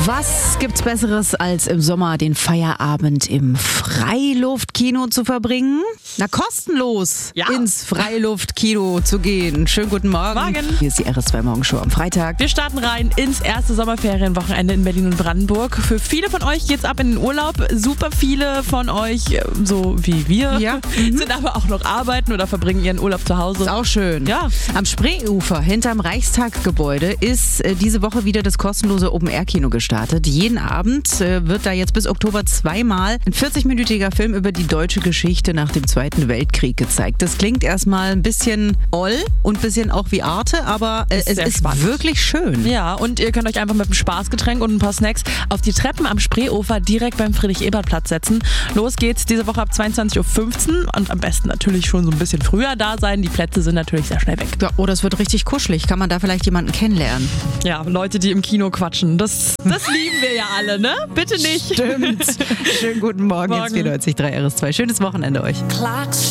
Was gibt's Besseres, als im Sommer den Feierabend im Freiluftkino zu verbringen? Na, kostenlos ins Freiluftkino zu gehen. Schönen guten Morgen. Morgen. Hier ist die RS2 Morgenshow am Freitag. Wir starten rein ins erste Sommerferienwochenende in Berlin und Brandenburg. Für viele von euch geht's ab in den Urlaub. Super viele von euch, so wie wir, sind aber auch noch arbeiten oder verbringen ihren Urlaub zu Hause. Ist auch schön. Ja. Am Spreeufer hinterm Reichstaggebäude ist diese Woche wieder das kostenlose Open-Air-Kino gestartet. Jeden Abend wird da jetzt bis Oktober zweimal ein 40-minütiger Film über die deutsche Geschichte nach dem Zweiten Weltkrieg gezeigt. Das klingt erstmal ein bisschen oll und ein bisschen auch wie Arte, aber es ist spannend. Wirklich schön. Ja, und ihr könnt euch einfach mit einem Spaßgetränk und ein paar Snacks auf die Treppen am Spreeufer direkt beim Friedrich-Ebert-Platz setzen. Los geht's diese Woche ab 22.15 Uhr und am besten natürlich schon so ein bisschen früher da sein. Die Plätze sind natürlich sehr schnell weg. Ja, oder es wird richtig kuschelig. Kann man da vielleicht jemanden kennenlernen? Ja, Leute, die im Kino quatschen. Das lieben wir ja alle, ne? Bitte nicht. Stimmt. Schönen guten Morgen. Jetzt 94.3 RS2. Schönes Wochenende euch. Clocks